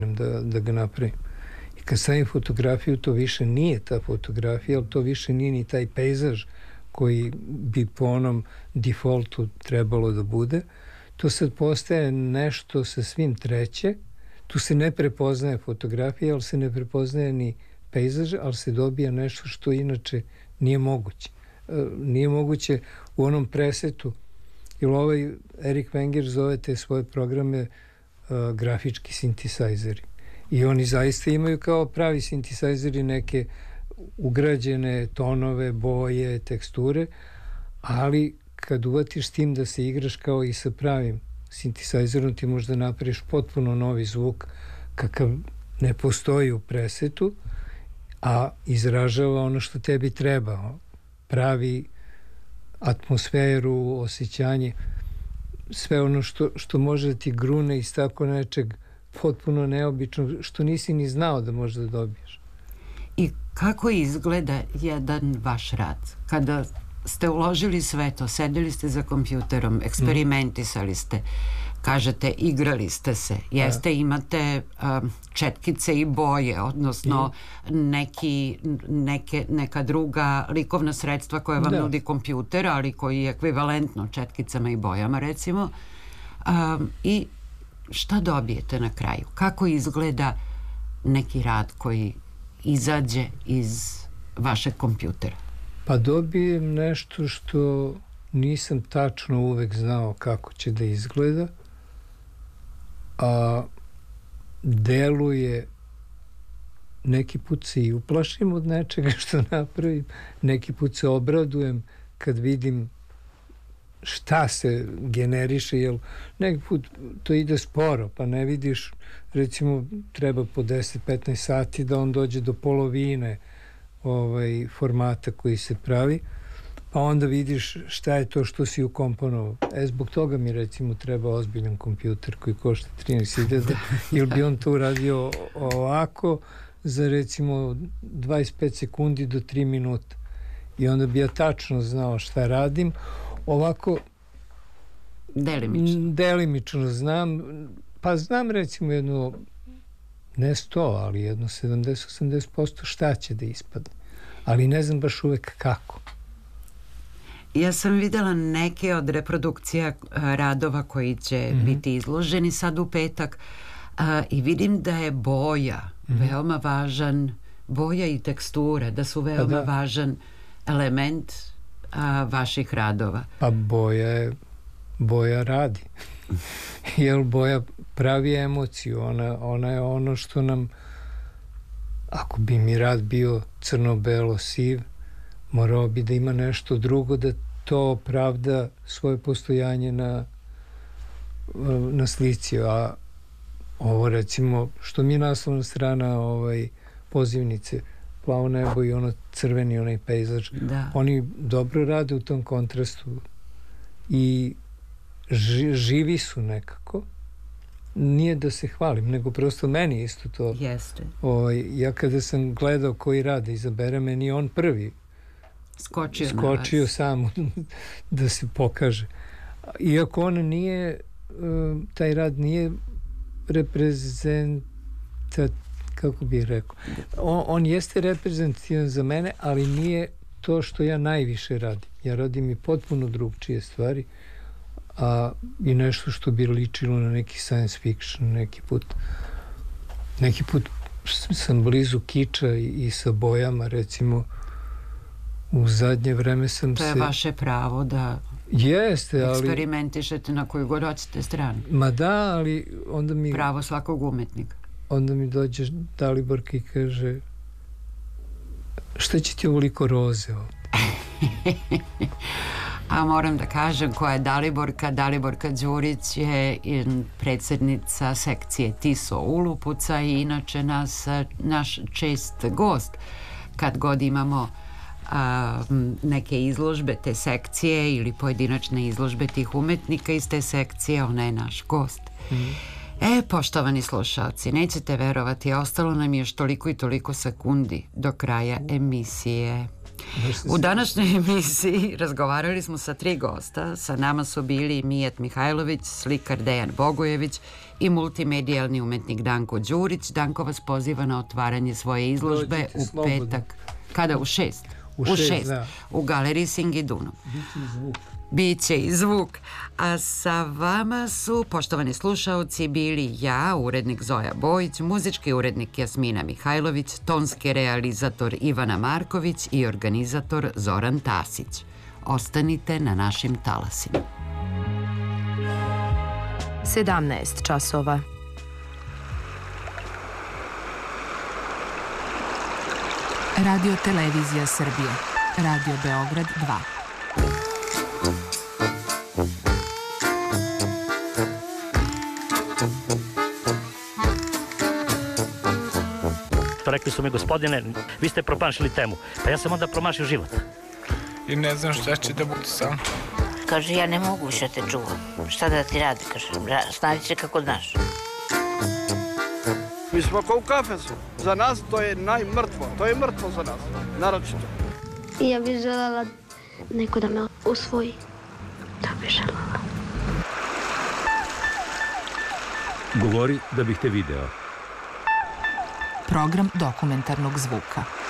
da ga napravim. I kad stavim fotografiju, to više nije ta fotografija, ali to više nije ni taj pejzaž koji bi po onom defaultu trebalo da bude. To sad postaje nešto sa svim treće. Tu se ne prepoznaje fotografija, ali se ne prepoznaje ni pejzaž, ali se dobija nešto što inače nije moguće. Nije moguće u onom presetu, jer ovaj Erik Wenger zove te svoje programe grafički sintisajzeri. I oni zaista imaju kao pravi sintisajzeri neke ugrađene tonove, boje, teksture, ali kad uvatiš s tim da se igraš kao i sa pravim sintisajzerom, ti možda napraviš potpuno novi zvuk kakav ne postoji u presetu, a izražava ono što tebi treba. Pravi atmosferu, osjećanje, sve ono što može da ti grune iz tako nečeg potpuno neobično, što nisi ni znao da možeš da dobiješ. I kako izgleda jedan vaš rad? Kada ste uložili sve to, sedeli ste za kompjuterom, eksperimentisali ste, kažete, igrali ste se, imate četkice i boje, odnosno neka druga likovna sredstva koja vam nudi kompjuter, ali koji je ekvivalentno četkicama i bojama, recimo. I šta dobijete na kraju? Kako izgleda neki rad koji izađe iz vašeg kompjutera? Pa dobijem nešto što nisam tačno uvek znao kako će da izgleda, a deluje, neki put se i uplašim od nečega što napravim, neki put se obradujem kad vidim šta se generiše, jer neki put to ide sporo, pa ne vidiš, recimo treba po 10-15 sati da on dođe do polovine formata koji se pravi, pa onda vidiš šta je to što si ukomponovao. Zbog toga mi recimo treba ozbiljan kompjuter koji košta 13.000, ili bi on to uradio ovako za recimo 25 sekundi do 3 minuta. I onda bi ja tačno znao šta radim. Ovako delimično znam, pa znam recimo jedno, ne 100, ali jedno 70-80% šta će da ispadne. Ali ne znam baš uvek kako. Ja sam videla neke od reprodukcija radova koji će biti izloženi sad u petak i vidim da je boja veoma važan, boja i tekstura, da su veoma važan element vaših radova. Pa boja radi. Jer boja pravi emociju. Ona je ono što nam, ako bi mi rad bio crno-belo siv, morao bi da ima nešto drugo da to opravda svoje postojanje na slici. A ovo recimo, što mi je naslovna strana pozivnice, plavo nebo i ono crveni, onaj pejzaž, oni dobro rade u tom kontrastu i živi su nekako. Nije da se hvalim, nego prosto meni isto to. Jeste. Ja kada sam gledao koji rade izabere, meni on prvi skočio samo da se pokaže. Iako on nije, taj rad nije kako bih rekao, on jeste reprezentativan za mene, ali nije to što ja najviše radim. Ja radim i potpuno drugčije stvari, i nešto što bi ličilo na neki science fiction. Neki put sam blizu kiča i sa bojama, recimo u zadnje vreme sam to je vaše pravo da eksperimentišete na koju god hoćete stranu. Ma da, ali onda mi pravo svakog umetnika. Onda mi dođe Daliborka i kaže, šta će ti ovoliko roze ovdje? A moram da kažem koja je Daliborka. Daliborka Đurić je predsjednica sekcije Tiso Ulupuca i inače naš čest gost kad god imamo neke izložbe te sekcije ili pojedinačne izložbe tih umetnika iz te sekcije, ona je naš gost. Poštovani slušalci, nećete verovati, ostalo nam je još toliko i toliko sekundi do kraja emisije. U današnjoj emisiji razgovarali smo sa 3 gosta. Sa nama su bili Mijat Mihajlović, slikar Dejan Bogojević i multimedijalni umetnik Danko Đurić. Danko vas poziva na otvaranje svoje izložbe u petak. Kada? U 6? U 6, da. U galeriji Singidunum. Biće i zvuk. A sa vama su, poštovani slušaoci, bili ja, urednik Zoja Bojić, muzički urednik Jasmina Mihajlović, tonski realizator Ivana Marković i organizator Zoran Tasić. Ostanite na našim talasima. 17 časova. Radio Televizija Srbije. Radio Beograd 2. Rekli su mi, gospodine, vi ste promašili temu. Pa ja sam onda promašio život. I ne znam šta će da bude sam. Kaže, ja ne mogu više te čuvam. Šta da ti radi, kaže, snađi se kako znaš. Mi smo kao u kafesu. Za nas to je najmrtvo. To je mrtvo za nas, naročito. Ja bih željela neko da me usvoji. To bih željela. Govori da bih te video. Program dokumentarnog zvuka.